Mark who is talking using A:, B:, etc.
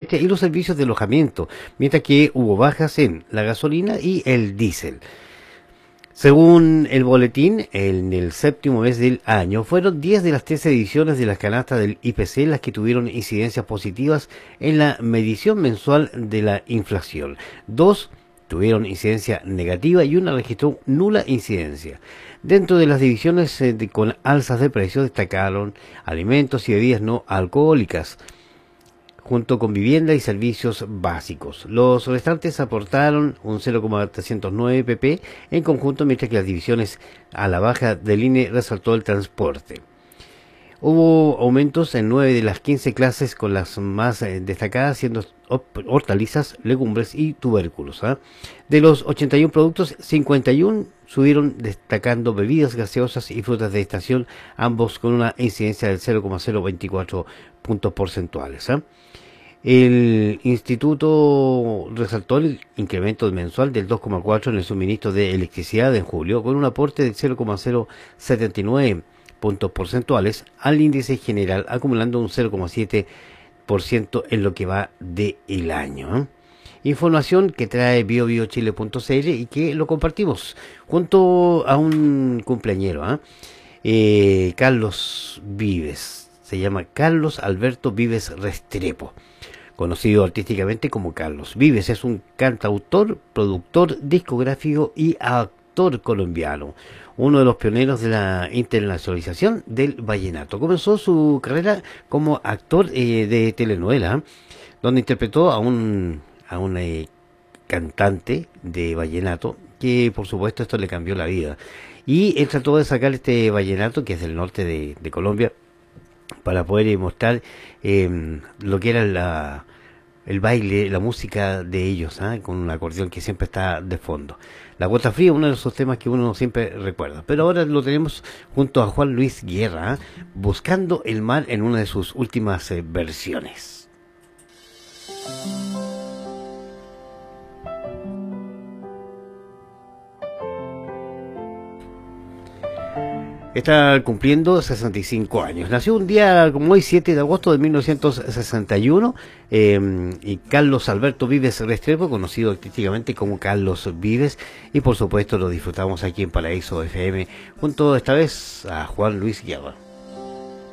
A: electricidad y los servicios de alojamiento, mientras que hubo bajas en la gasolina y el diésel. Según el boletín, en el séptimo mes del año, fueron 10 de las 13 ediciones de las canastas del IPC las que tuvieron incidencias positivas en la medición mensual de la inflación. 2 tuvieron incidencia negativa y una registró nula incidencia. Dentro de las divisiones con alzas de precios destacaron alimentos y bebidas no alcohólicas, junto con vivienda y servicios básicos. Los restantes aportaron un 0,309 pp en conjunto, mientras que las divisiones a la baja del INE resaltó el transporte. Hubo aumentos en 9 de las 15 clases, con las más destacadas siendo hortalizas, legumbres y tubérculos. De los 81 productos, 51 subieron, destacando bebidas gaseosas y frutas de estación, ambos con una incidencia del 0,024 puntos porcentuales. El instituto resaltó el incremento mensual del 2,4 en el suministro de electricidad en julio, con un aporte del 0,079 puntos porcentuales al índice general, acumulando un 0,7% en lo que va del año. Información que trae biobiochile.cl y que lo compartimos junto a un cumpleañero, Carlos Vives. Se llama Carlos Alberto Vives Restrepo, conocido artísticamente como Carlos Vives. Es un cantautor, productor discográfico y actor colombiano, uno de los pioneros de la internacionalización del vallenato. Comenzó su carrera como actor de telenovela, donde interpretó a un cantante de vallenato, que por supuesto esto le cambió la vida. Y él trató de sacar este vallenato, que es del norte de Colombia, para poder mostrar lo que era el baile, la música de ellos, con un acordeón que siempre está de fondo. La Gota Fría, uno de esos temas que uno siempre recuerda. Pero ahora lo tenemos junto a Juan Luis Guerra, Buscando el Mar, en una de sus últimas versiones. Está cumpliendo 65 años. Nació un día como hoy, 7 de agosto de 1961, y Carlos Alberto Vives Restrepo, conocido artísticamente como Carlos Vives, y por supuesto lo disfrutamos aquí en Paraíso FM, junto esta vez a Juan Luis Guerra.